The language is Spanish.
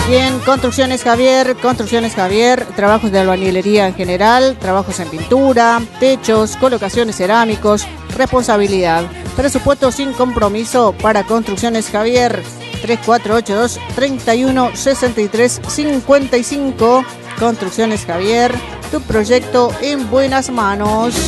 Bien, Construcciones Javier, trabajos de albañilería en general, trabajos en pintura, techos, colocaciones cerámicos, responsabilidad. Presupuesto sin compromiso para Construcciones Javier, 3482 31 63 55. Construcciones Javier, tu proyecto en buenas manos.